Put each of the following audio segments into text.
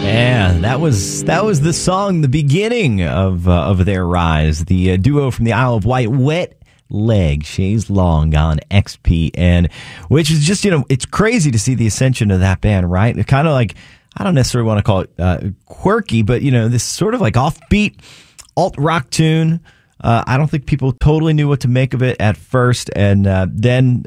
Yeah, that was the song, the beginning of their rise. The duo from the Isle of Wight, Wet Leg, Chaise Long on XPN, which is just, it's crazy to see the ascension of that band, right? It kind of like, I don't necessarily want to call it quirky, but, this sort of like offbeat alt rock tune. I don't think people totally knew what to make of it at first, and then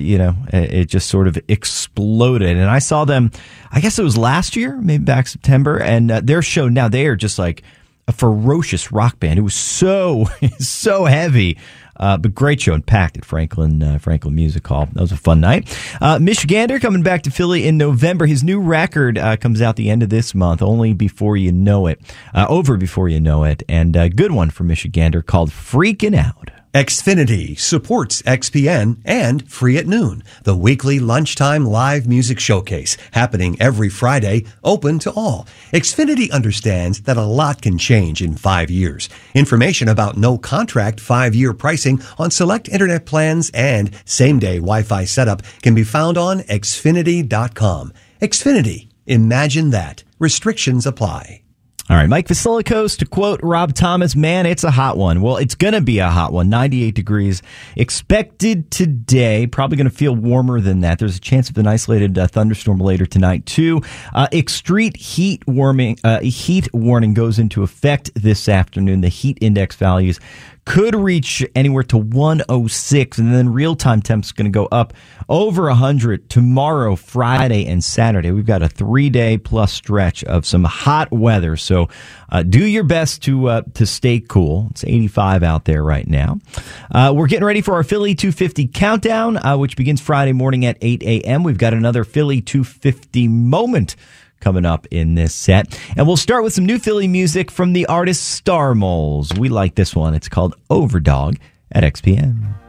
it just sort of exploded. And I saw them, I guess it was last year, maybe back September, and their show now, they are just like a ferocious rock band. It was so heavy. But great show and packed at Franklin Music Hall. That was a fun night. Michigander coming back to Philly in November. His new record comes out the end of this month, Only Before You Know It. Over Before You Know It. And a good one for Michigander called Freaking Out. Xfinity supports XPN and Free at Noon, the weekly lunchtime live music showcase happening every Friday, open to all. Xfinity understands that a lot can change in 5 years. Information about no contract 5-year pricing on select internet plans and same-day Wi-Fi setup can be found on Xfinity.com. Xfinity. Imagine that. Restrictions apply. All right, Mike Vasilikos, to quote Rob Thomas, man, it's a hot one. Well, it's going to be a hot one, 98 degrees expected today. Probably going to feel warmer than that. There's a chance of an isolated thunderstorm later tonight, too. Extreme heat warning goes into effect this afternoon. The heat index values could reach anywhere to 106, and then real-time temps going to go up over 100 tomorrow, Friday, and Saturday. We've got a 3-day plus stretch of some hot weather, so do your best to stay cool. It's 85 out there right now. We're getting ready for our Philly 250 countdown, which begins Friday morning at 8 a.m. We've got another Philly 250 moment coming up in this set. And we'll start with some new Philly music from the artist Star Moles. We like this one. It's called Overdog at XPN.